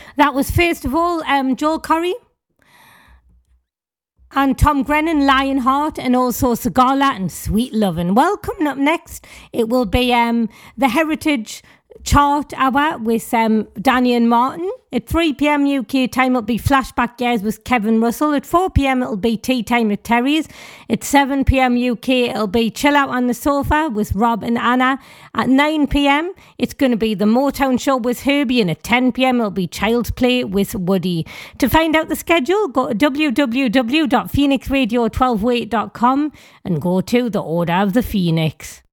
That was first of all Joel Corry and Tom Grennan, Lionheart, and also Sagala and Sweet Lovin'. Well, coming up next, it will be the Heritage Chart Hour with Danny and Martin. At 3 p.m. UK time, it'll be Flashback Years with Kevin Russell. At 4 p.m, it'll be Tea Time at Terry's. At 7 p.m. UK, it'll be Chill Out on the Sofa with Rob and Anna. At 9 p.m, it's going to be the Motown Show with Herbie. And at 10 p.m, it'll be Child's Play with Woody. To find out the schedule, go to www.phoenixradio1208.com and go to the Order of the Phoenix.